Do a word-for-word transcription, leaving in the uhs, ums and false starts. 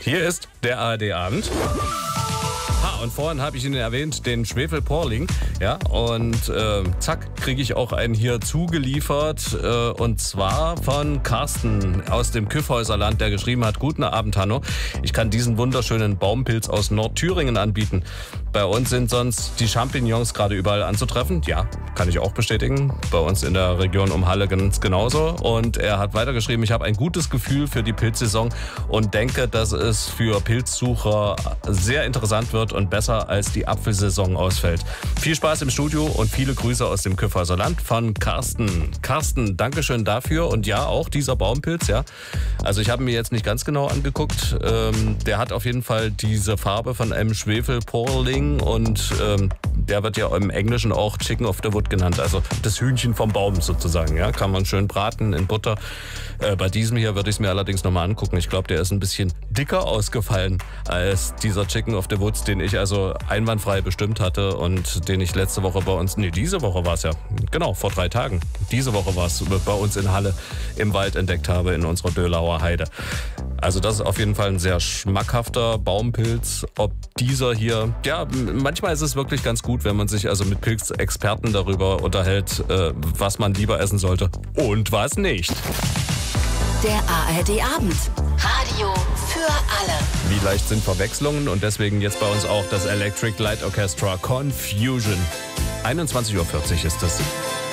Hier ist der A R D-Abend. Ha, und vorhin habe ich Ihnen erwähnt, den Schwefelporling. Ja, und äh, zack, kriege ich auch einen hier zugeliefert. Äh, und zwar von Carsten aus dem Kyffhäuserland, der geschrieben hat: Guten Abend, Hanno. Ich kann diesen wunderschönen Baumpilz aus Nordthüringen anbieten. Bei uns sind sonst die Champignons gerade überall anzutreffen. Ja, kann ich auch bestätigen. Bei uns in der Region um Halle ganz genauso. Und er hat weitergeschrieben: Ich habe ein gutes Gefühl für die Pilzsaison und denke, dass es für Pilzsucher sehr interessant wird und besser als die Apfelsaison ausfällt. Viel Spaß im Studio und viele Grüße aus dem Kyffhäuserland von Carsten. Carsten, Dankeschön dafür. Und ja, auch dieser Baumpilz, ja. Also ich habe mir jetzt nicht ganz genau angeguckt. Ähm, der hat auf jeden Fall diese Farbe von einem Schwefelporling und ähm, der wird ja im Englischen auch Chicken of the Wood genannt. Also das Hühnchen vom Baum sozusagen, ja. Kann man schön braten in Butter. Äh, bei diesem hier würde ich es mir allerdings nochmal angucken. Ich glaube, der ist ein bisschen dicker ausgefallen als dieser Chicken of the Woods, den ich also einwandfrei bestimmt hatte und den ich letzte Woche bei uns, nee, diese Woche war es ja, genau, vor drei Tagen, diese Woche war es bei uns in Halle im Wald entdeckt habe, in unserer Dölauer Heide. Also das ist auf jeden Fall ein sehr schmackhafter Baumpilz. Ob dieser hier, ja, manchmal ist es wirklich ganz gut, wenn man sich also mit Pilzexperten darüber unterhält, äh, was man lieber essen sollte und was nicht. Der A R D-Abend. Radio für alle. Wie leicht sind Verwechslungen und deswegen jetzt bei uns auch das Electric Light Orchestra Confusion. einundzwanzig Uhr vierzig ist es.